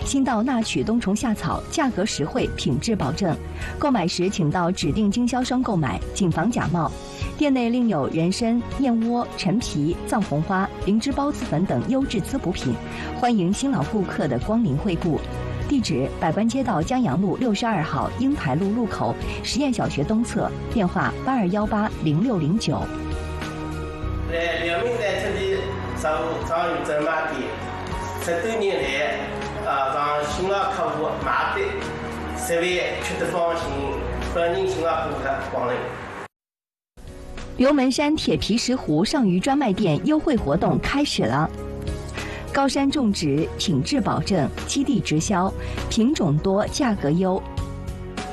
新稻纳曲冬虫夏草，价格实惠，品质保证。购买时请到指定经销商购买，谨防假冒。店内另有人参、燕窝、陈皮、藏红花、灵芝孢子粉等优质滋补品，欢迎新老顾客的光临惠顾。地址：百官街道江阳路62号英台路路口实验小学东侧，电话82180609。 两名在这里找有这买的，10多年来，让新老客户买的，设备吃得放心，欢迎新老顾客光临。 刘门山铁皮石斛上虞专卖店优惠活动开始了。高山种植，品质保证，基地直销，品种多，价格优，